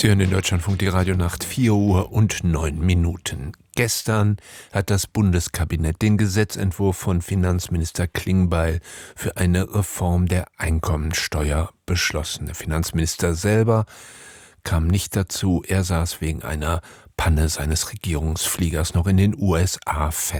Sie hören in Deutschlandfunk die Radionacht 4:09. Gestern hat das Bundeskabinett den Gesetzentwurf von Finanzminister Klingbeil für eine Reform der Einkommensteuer beschlossen. Der Finanzminister selber kam nicht dazu. Er saß wegen einer Panne seines Regierungsfliegers noch in den USA fest.